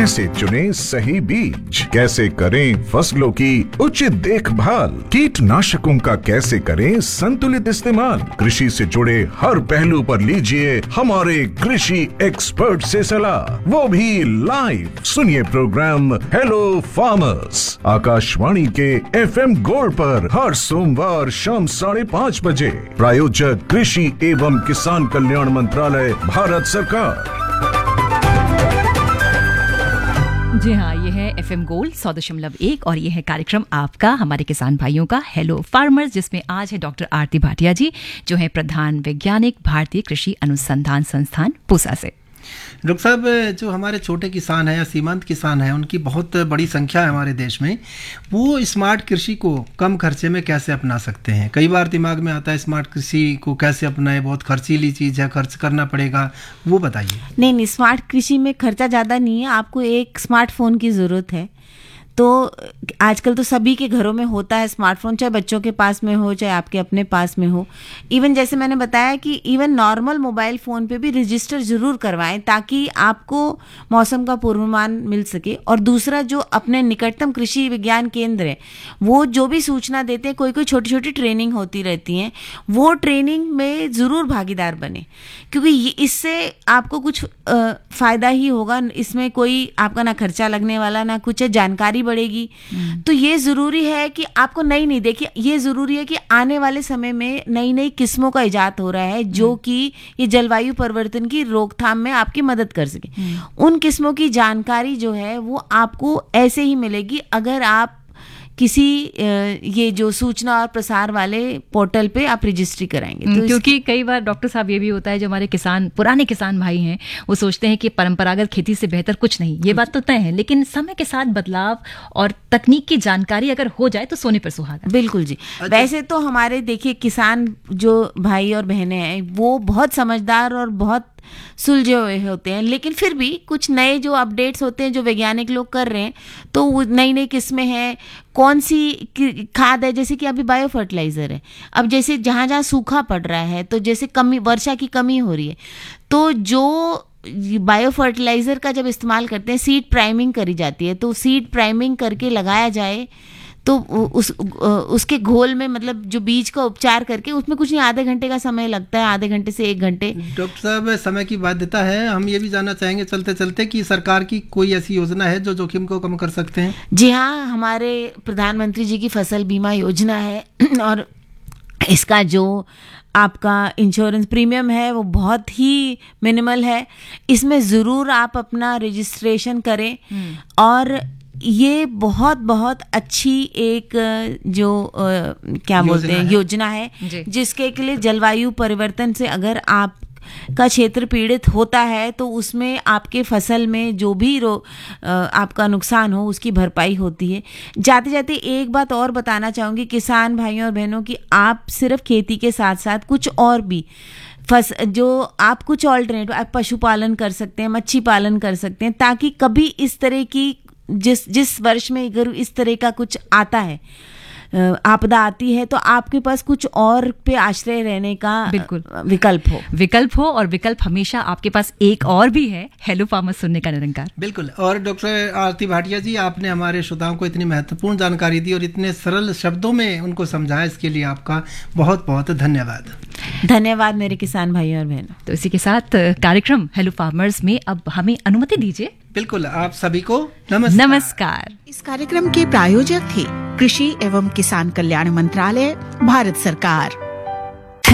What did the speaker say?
कैसे चुने सही बीज, कैसे करें फसलों की उचित देखभाल, कीटनाशकों का कैसे करें संतुलित इस्तेमाल। कृषि से जुड़े हर पहलू पर लीजिए हमारे कृषि एक्सपर्ट से सलाह, वो भी लाइव। सुनिए प्रोग्राम हेलो फार्मर्स आकाशवाणी के FM गोल्ड पर हर सोमवार शाम 5:30 बजे। प्रायोजक कृषि एवं किसान कल्याण मंत्रालय, भारत सरकार। जी हाँ, ये है FM गोल्ड 100.1 और ये है कार्यक्रम आपका, हमारे किसान भाइयों का हेलो फार्मर्स, जिसमें आज है डॉक्टर आरती भाटिया जी, जो है प्रधान वैज्ञानिक, भारतीय कृषि अनुसंधान संस्थान पूसा से। डॉक्टर साहब, जो हमारे छोटे किसान हैं या सीमांत किसान हैं, उनकी बहुत बड़ी संख्या है हमारे देश में। वो स्मार्ट कृषि को कम खर्चे में कैसे अपना सकते हैं? कई बार दिमाग में आता है स्मार्ट कृषि को कैसे अपनाएं, बहुत खर्चीली चीज़ है, खर्च करना पड़ेगा, वो बताइए। नहीं, स्मार्ट कृषि में खर्चा ज़्यादा नहीं है। आपको एक स्मार्टफोन की ज़रूरत है। तो आजकल तो सभी के घरों में होता है स्मार्टफोन, चाहे बच्चों के पास में हो चाहे आपके अपने पास में हो। इवन जैसे मैंने बताया कि इवन नॉर्मल मोबाइल फ़ोन पे भी रजिस्टर ज़रूर करवाएं, ताकि आपको मौसम का पूर्वानुमान मिल सके। और दूसरा, जो अपने निकटतम कृषि विज्ञान केंद्र है, वो जो भी सूचना देते हैं, कोई छोटी छोटी ट्रेनिंग होती रहती हैं, वो ट्रेनिंग में ज़रूर भागीदार बने, क्योंकि इससे आपको कुछ फ़ायदा ही होगा। इसमें कोई आपका ना खर्चा लगने वाला ना कुछ है, जानकारी बढ़ेगी। तो ये जरूरी है कि आपको नई देखिए, ये जरूरी है कि आने वाले समय में नई नई किस्मों का इजाद हो रहा है, जो कि ये जलवायु परिवर्तन की रोकथाम में आपकी मदद कर सके। उन किस्मों की जानकारी जो है वो आपको ऐसे ही मिलेगी अगर आप किसी ये जो सूचना और प्रसार वाले पोर्टल पे आप रजिस्ट्री कराएंगे। तो क्योंकि कई बार डॉक्टर साहब ये भी होता है, जो हमारे किसान, पुराने किसान भाई हैं, वो सोचते हैं कि परंपरागत खेती से बेहतर कुछ नहीं। ये बात तो तय है, लेकिन समय के साथ बदलाव और तकनीक की जानकारी अगर हो जाए तो सोने पर सुहागा। बिल्कुल जी। वैसे तो हमारे देखिए किसान जो भाई और बहनें हैं, वो बहुत समझदार और बहुत सुलझे हुए होते हैं, लेकिन फिर भी कुछ नए जो अपडेट्स होते हैं जो वैज्ञानिक लोग कर रहे हैं, तो नई नई किस्में हैं, कौन सी खाद है, जैसे कि अभी बायो फर्टिलाइजर है। अब जैसे जहाँ जहाँ सूखा पड़ रहा है, तो जैसे कमी, वर्षा की कमी हो रही है, तो जो बायो फर्टिलाइजर का जब इस्तेमाल करते हैं, सीड प्राइमिंग करी जाती है, तो सीड प्राइमिंग करके लगाया जाए, तो उसके घोल में, मतलब जो बीज का उपचार करके, उसमें कुछ नहीं, आधे घंटे का समय लगता है, आधे घंटे से 1 घंटे। डॉक्टर साहब, समय की बाध्यता है, हम ये भी जानना चाहेंगे चलते चलते कि सरकार की कोई ऐसी योजना है जो जोखिम को कम कर सकते हैं? जी हाँ, हमारे प्रधानमंत्री जी की फसल बीमा योजना है, और इसका जो आपका इंश्योरेंस प्रीमियम है वो बहुत ही मिनिमल है। इसमें ज़रूर आप अपना रजिस्ट्रेशन करें, और ये बहुत बहुत अच्छी एक जो क्या बोलते हैं योजना है, जिसके के लिए जलवायु परिवर्तन से अगर आप का क्षेत्र पीड़ित होता है, तो उसमें आपके फसल में जो भी आपका नुकसान हो, उसकी भरपाई होती है। जाते जाते एक बात और बताना चाहूँगी किसान भाइयों और बहनों की, आप सिर्फ खेती के साथ साथ कुछ और भी जो आप कुछ ऑल्टरनेटिव, आप पशुपालन कर सकते हैं, मच्छी पालन कर सकते हैं, ताकि कभी इस तरह की जिस वर्ष में अगर इस तरह का कुछ आता है, आपदा आती है, तो आपके पास कुछ और पे आश्रय रहने का बिल्कुल विकल्प हो और विकल्प हमेशा आपके पास एक और भी है। हेलो फार्मर्स सुनने का निरंकार। बिल्कुल। और डॉक्टर आरती भाटिया जी, आपने हमारे श्रोताओं को इतनी महत्वपूर्ण जानकारी दी और इतने सरल शब्दों में उनको समझाया, इसके लिए आपका बहुत बहुत धन्यवाद। धन्यवाद मेरे किसान भाई और बहनों। तो इसी के साथ कार्यक्रम हेलो फार्मर्स में अब हमें अनुमति दीजिए। बिल्कुल, आप सभी को नमस्कार। इस कार्यक्रम के प्रायोजक थे कृषि एवं किसान कल्याण मंत्रालय, भारत सरकार।